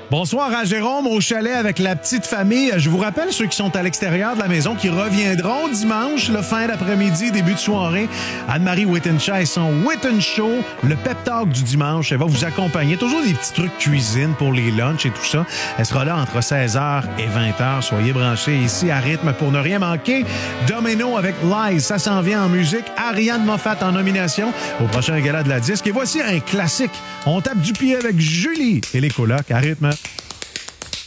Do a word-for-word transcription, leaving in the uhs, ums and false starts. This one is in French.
Bonsoir à Jérôme au chalet avec la petite famille. Je vous rappelle, ceux qui sont à l'extérieur de la maison, qui reviendront dimanche, le fin d'après-midi, début de soirée. Anne-Marie Wittenshaw et son Witten Show, le pep talk du dimanche. Elle va vous accompagner. Toujours des petits trucs cuisine pour les lunchs et tout ça. Elle sera là entre seize heures et vingt heures. Soyez branchés ici à rythme pour ne rien manquer. Domino avec Lies, ça s'en vient en musique. Ariane Moffat en nomination au prochain gala de la disque. Et voici un classique. On tape du pied avec Julie et les colocs à rythme.